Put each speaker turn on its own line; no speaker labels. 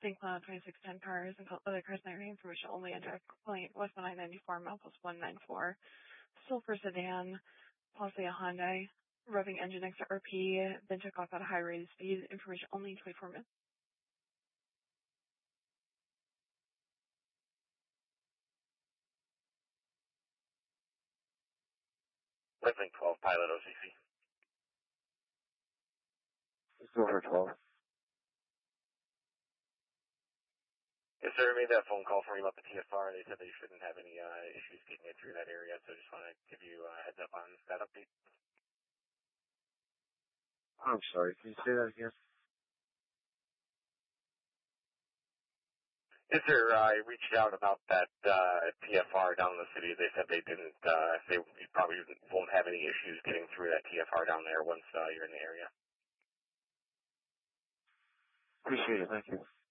St. Cloud 2610 cars and other cars in the area. Information only on traffic complaint West 1994, milepost 194. Sulphur sedan, possibly a Hyundai. Revving engine next to RP, then took off at a high rate of speed. Information only in 24 minutes.
Westlink 12, pilot OCC.
Silver 12.
Yes, sir, I made that phone call for you about the TFR. They said they shouldn't have any issues getting it through that area, so I just want to give you a heads up on that update.
I'm sorry, can you say that again?
Yes, sir, I reached out about that TFR down in the city. They said they didn't, they probably won't have any issues getting through that TFR down there once you're in the area.
Appreciate it, thank you.